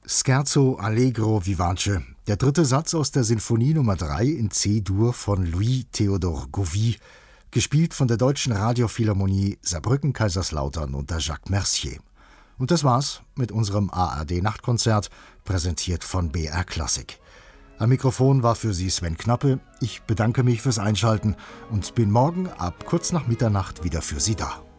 Scherzo allegro vivace, der dritte Satz aus der Sinfonie Nummer 3 in C-Dur von Louis Théodore Gauvis, gespielt von der Deutschen Radiophilharmonie Saarbrücken-Kaiserslautern unter Jacques Mercier. Und das war's mit unserem ARD-Nachtkonzert, präsentiert von BR Klassik. Am Mikrofon war für Sie Sven Knappe. Ich bedanke mich fürs Einschalten und bin morgen ab kurz nach Mitternacht wieder für Sie da.